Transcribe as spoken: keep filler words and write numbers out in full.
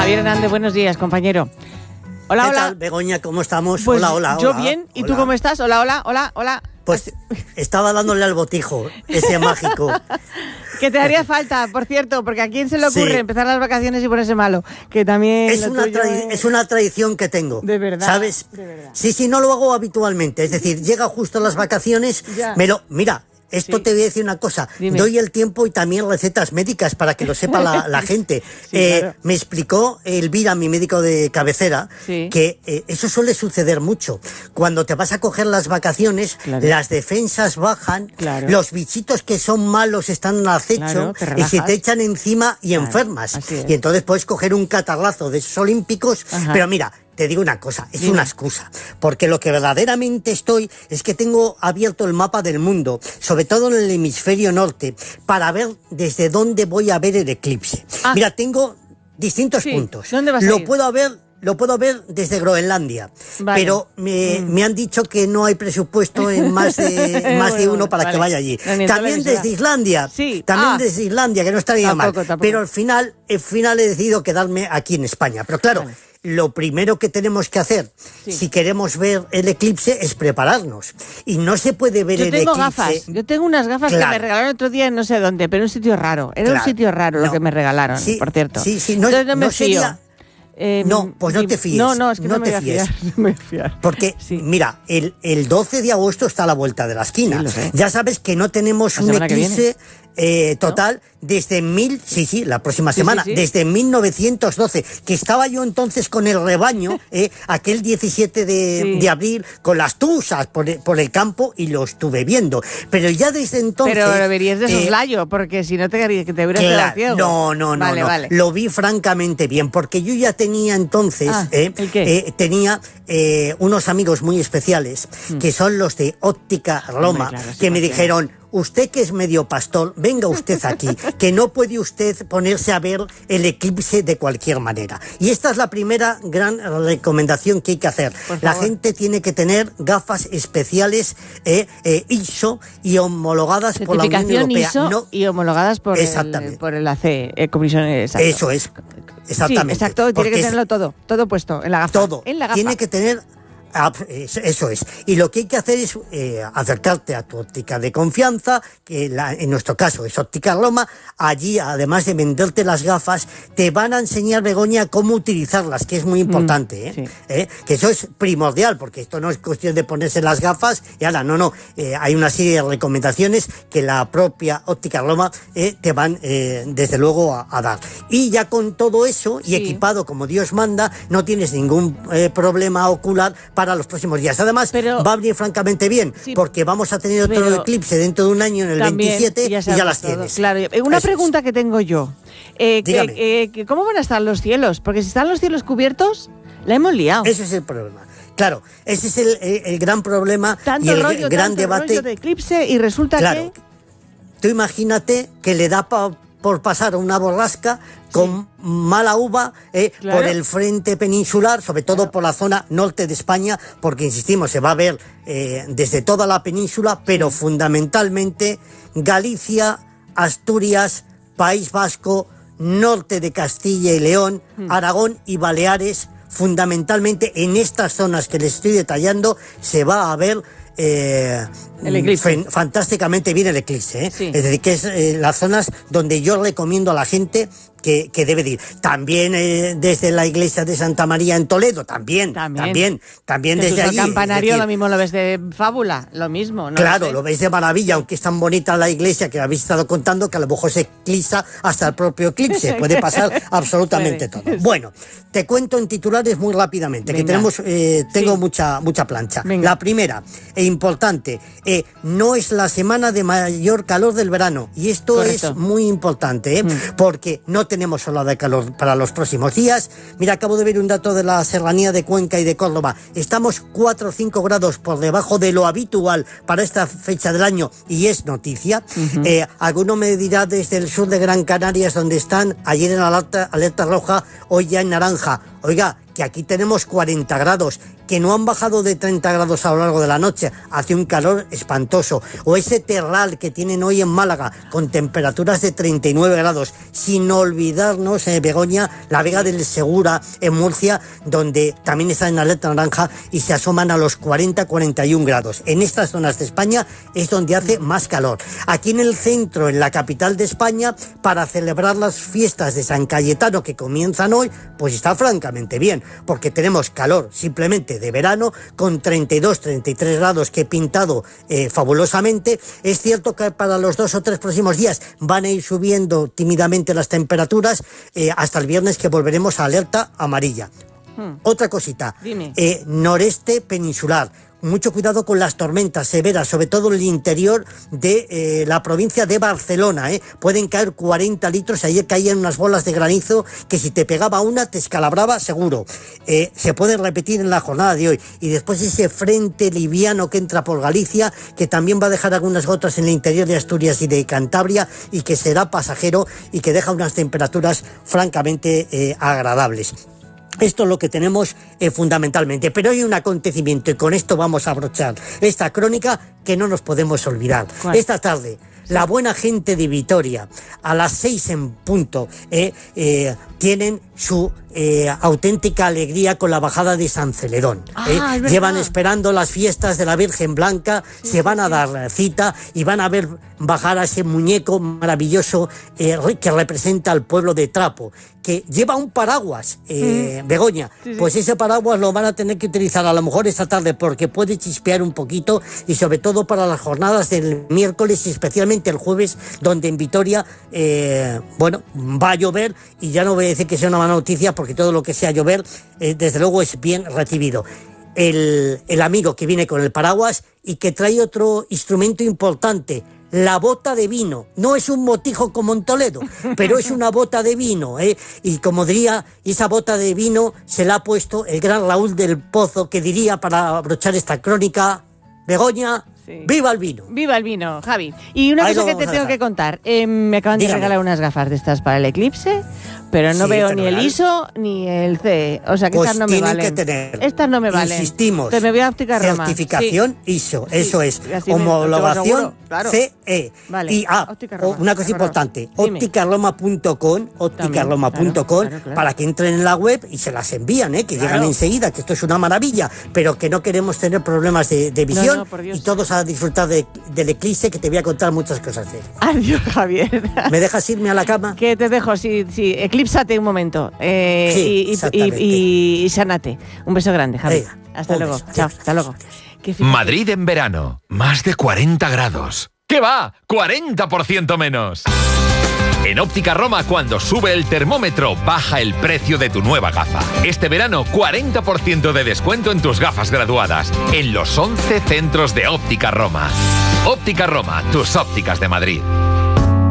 Javier Hernández, buenos días, compañero. Hola, ¿Qué hola. tal, Begoña? ¿Cómo estamos? Pues hola, hola, yo hola. bien, ¿y hola. tú cómo estás? Hola, hola, hola, hola. Pues estaba dándole al botijo, ese mágico. Que te haría falta, por cierto, porque a quién se le ocurre Sí. empezar las vacaciones y ponerse malo. Que también Es lo una, tuyo tradi- es... es una tradición que tengo. De verdad, ¿Sabes? de verdad. Sí, sí, no lo hago habitualmente. Es decir, llega justo las vacaciones, Ya. me lo... Mira, esto Sí. te voy a decir una cosa. Dime. Doy el tiempo y también recetas médicas para que lo sepa la, la gente. Sí, Eh, claro. Me explicó Elvira, mi médico de cabecera, Sí. que eh, eso suele suceder mucho. Cuando te vas a coger las vacaciones, Claro. las defensas bajan, Claro. los bichitos que son malos están al acecho Claro, te y se relajas. te echan encima y Claro, enfermas. así es. Y entonces puedes coger un catarrazo de esos olímpicos, Ajá. pero mira, te digo una cosa, es Dime. una excusa, porque lo que verdaderamente estoy es que tengo abierto el mapa del mundo, sobre todo en el hemisferio norte, para ver desde dónde voy a ver el eclipse. Ah. Mira, tengo distintos Sí, puntos. ¿dónde vas a Lo ir? puedo ver Lo puedo ver desde Groenlandia, Vale. pero me, Mm. me han dicho que no hay presupuesto en más de, más de Bueno, uno para vale. que vaya allí. No, ni en También televisión. desde Islandia, Sí. también Ah. desde Islandia, que no estaría Tampoco, mal. tampoco. Pero al final, al final he decidido quedarme aquí en España. Pero claro, Vale. lo primero que tenemos que hacer, Sí. si queremos ver el eclipse, es prepararnos. Y no se puede ver Yo el tengo eclipse. gafas, yo tengo unas gafas Claro. que me regalaron otro día en no sé dónde, pero en un sitio raro. Era un Claro. sitio raro lo No. que me regalaron, Sí, por cierto. sí, sí, no- Entonces no me no fío. sería- Eh, No, pues no dime- te fíes, No, no, es que no, no me te voy a fíes. fiar. No me voy a fiar. Porque, Sí. mira, el, el doce de agosto está a la vuelta de la esquina. Sí, lo sé. Ya sabes que no tenemos La un semana que eclipse eh, total desde mil... Sí, sí, la próxima Sí, semana. sí, sí. Desde mil novecientos doce. Que estaba yo entonces con el rebaño, eh, aquel diecisiete de, Sí. de abril, con las tuzas por el, por el campo y lo estuve viendo. Pero ya desde entonces... Pero lo verías de eh, soslayo, porque si no te, que te hubieras quedado Claro, ciego. no, no, no, Vale, no. vale. Lo vi francamente bien, porque yo ya tenía entonces, Ah, eh, ¿el qué? eh, tenía eh, unos amigos muy especiales, que son los de Óptica Roma, Hombre, claro, sí, que me cualquiera. dijeron: usted que es medio pastor, venga usted aquí, que no puede usted ponerse a ver el eclipse de cualquier manera. Y esta es la primera gran recomendación que hay que hacer. Por La favor. gente tiene que tener gafas especiales eh, eh, I S O y homologadas por la Unión Certificación Europea. I S O No, y homologadas por el, Exactamente. por el A C, eh, Comisión, exacto. eso es. Exactamente. Sí, exacto, tiene Porque que es- tenerlo todo, todo puesto en la gafa. todo. En la gafa. Tiene que tener... ah, es- Eso es. Y lo que hay que hacer es eh, acercarte a tu óptica de confianza, que la- en nuestro caso es Óptica Roma. Allí, además de venderte las gafas, te van a enseñar, Begoña, cómo utilizarlas, que es muy importante. ¿eh? sí. ¿Eh? Que eso es primordial, porque esto no es cuestión de ponerse las gafas y ahora, no, no. Eh, hay una serie de recomendaciones que la propia Óptica Roma eh, te van, eh, desde luego, a, a dar. Y ya con todo eso, y Sí. equipado como Dios manda, no tienes ningún eh, problema ocular para los próximos días. Además, Pero- va a venir francamente bien, Sí, porque vamos a tener otro pero- eclipse dentro de un año, en el También, veintisiete, y ya, sabemos las todo. tienes. Claro. Eh, Una Eso es. pregunta que tengo yo. Eh, que- Dígame. eh, que ¿Cómo van a estar los cielos? Porque si están los cielos cubiertos, la hemos liado. Ese es el problema. Claro, ese es el, el- el gran problema Tanto y el rollo, gran tanto debate. rollo de eclipse y resulta Claro. que... Tú imagínate que le da pa- por pasar una borrasca con mala uva eh, Claro. por el frente peninsular, sobre todo por la zona norte de España, porque insistimos, se va a ver eh, desde toda la península, pero fundamentalmente Galicia, Asturias, País Vasco, norte de Castilla y León, Aragón y Baleares. Fundamentalmente en estas zonas que les estoy detallando se va a ver eh, El eclipse. fen- fantásticamente bien el eclipse, ¿eh? Sí. Es decir, que es eh, las zonas donde yo recomiendo a la gente que, que debe de ir. También eh, desde la iglesia de Santa María en Toledo, también, También. también, también, Jesús desde al allí. es campanario decir, lo mismo lo ves de fábula, lo mismo, ¿no? Claro, sé. lo veis de maravilla, aunque es tan bonita la iglesia que habéis estado contando, que a lo mejor se eclipsa hasta el propio eclipse. Puede pasar absolutamente Puede, todo. sí. Bueno, te cuento en titulares muy rápidamente, que Venga. tenemos, eh, tengo Sí. mucha, mucha plancha. Venga. La primera, e importante, eh, no es la semana de mayor calor del verano. Y esto Correcto. es muy importante, ¿eh? Mm. porque no tenemos ola de calor para los próximos días. Mira, acabo de ver un dato de la serranía de Cuenca y de Córdoba. Estamos cuatro o cinco grados por debajo de lo habitual para esta fecha del año y es noticia. Ujú. Eh, alguno me dirá desde el sur de Gran Canarias, donde están ayer en alerta, alerta roja, hoy ya en naranja. Oiga, que aquí tenemos cuarenta grados. que no han bajado de treinta grados a lo largo de la noche, hace un calor espantoso, o ese terral que tienen hoy en Málaga con temperaturas de treinta y nueve grados, sin olvidarnos, eh, Begoña, la Vega del Segura en Murcia, donde también está en alerta naranja y se asoman a los cuarenta a cuarenta y un grados. En estas zonas de España es donde hace más calor. Aquí en el centro, en la capital de España, para celebrar las fiestas de San Cayetano que comienzan hoy, pues está francamente bien, porque tenemos calor simplemente de verano, con treinta y dos, treinta y tres grados que he pintado eh, fabulosamente. Es cierto que para los dos o tres próximos días van a ir subiendo tímidamente las temperaturas eh, hasta el viernes, que volveremos a alerta amarilla. Hmm. Otra cosita, eh, noreste peninsular. Mucho cuidado con las tormentas severas, sobre todo en el interior de eh, la provincia de Barcelona, ¿eh? Pueden caer cuarenta litros, ayer caían unas bolas de granizo que si te pegaba una te escalabraba seguro. Eh, se puede repetir en la jornada de hoy. Y después ese frente liviano que entra por Galicia, que también va a dejar algunas gotas en el interior de Asturias y de Cantabria, y que será pasajero y que deja unas temperaturas francamente eh, agradables. Esto es lo que tenemos eh, fundamentalmente, pero hay un acontecimiento y con esto vamos a abrochar esta crónica que no nos podemos olvidar. ¿Cuál? Esta tarde, sí. La buena gente de Vitoria, a las seis en punto, eh, eh, tienen su eh, auténtica alegría con la bajada de San Celedón. Ah, eh. Llevan esperando las fiestas de la Virgen Blanca, sí, se van a dar cita y van a ver bajar a ese muñeco maravilloso eh, que representa al pueblo de Trapo, que lleva un paraguas, eh, mm. Begoña. Sí, sí. Pues ese paraguas lo van a tener que utilizar a lo mejor esta tarde, porque puede chispear un poquito, y sobre todo para las jornadas del miércoles y especialmente el jueves, donde en Vitoria, eh, bueno, va a llover, y ya no voy a decir que sea una mala noticia, porque todo lo que sea llover, eh, desde luego es bien recibido. El, el amigo que viene con el paraguas y que trae otro instrumento importante, la bota de vino. No es un motijo como en Toledo, pero es una bota de vino, ¿eh? Y como diría, esa bota de vino se la ha puesto el gran Raúl del Pozo, que diría, para abrochar esta crónica, Begoña, sí. ¡Viva el vino! ¡Viva el vino, Javi! Y una Ahí cosa que te tengo que contar. Eh, me acaban Dígame. de regalar unas gafas de estas para el eclipse, pero no sí, veo ni el I S O ni el C E. O sea que pues estas no me valen. Que tener, estas no me valen. Insistimos. Te me voy a Óptica Roma. Certificación sí. I S O. Eso sí, es. Homologación claro. C E. Vale. Y ah, una cosa importante. óptica roma punto com, óptica roma punto com, claro, claro, claro. para que entren en la web y se las envían, ¿eh? Que claro. llegan enseguida, que esto es una maravilla, pero que no queremos tener problemas de, de visión, no, no, y todos a disfrutar de, del eclipse, que te voy a contar muchas cosas de él. Adiós, Javier. ¿Me dejas irme a la cama? Que te dejo, sí, sí. Eclípsate un momento. Eh, sí, y, y, y, y sánate. Un beso grande, Javier. Eh, hasta luego. Beso. Chao, adiós, hasta luego. Madrid en verano. Más de cuarenta grados. ¿Qué va? ¡cuarenta por ciento menos! En Óptica Roma, cuando sube el termómetro, baja el precio de tu nueva gafa. Este verano, cuarenta por ciento de descuento en tus gafas graduadas, en los once centros de Óptica Roma. Óptica Roma, tus ópticas de Madrid.